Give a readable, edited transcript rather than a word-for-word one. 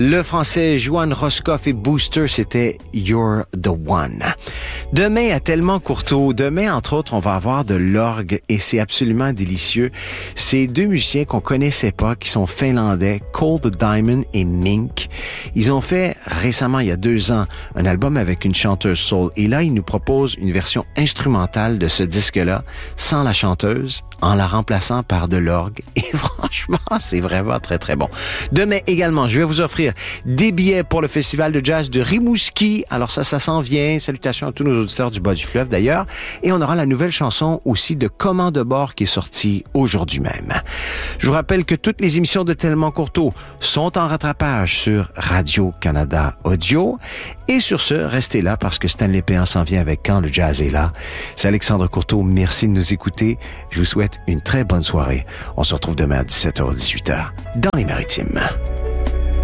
Le français Johan Roscoff et Booster, c'était You're the One. Demain, à Tellement Courteau, demain, entre autres, on va avoir de l'orgue et c'est absolument délicieux. C'est deux musiciens qu'on connaissait pas, qui sont finlandais, Cold Diamond et Mink. Ils ont fait récemment, il y a 2 ans, un album avec une chanteuse soul. Et là, ils nous proposent une version instrumentale de ce disque-là, sans la chanteuse, en la remplaçant par de l'orgue. Et franchement, c'est vraiment très, très bon. Demain également, je vais vous offrir des billets pour le Festival de jazz de Rimouski. Alors ça s'en vient. Salutations à tous nos auditeurs du bas du fleuve d'ailleurs. Et on aura la nouvelle chanson aussi de Comment de bord qui est sortie aujourd'hui même. Je vous rappelle que toutes les émissions de Tellement Courteau sont en rattrapage sur Radio-Canada Audio. Et sur ce, restez là parce que Stanley Péan s'en vient avec Quand le jazz est là. C'est Alexandre Courteau. Merci de nous écouter. Je vous souhaite une très bonne soirée. On se retrouve demain à 17h ou 18h dans les Maritimes.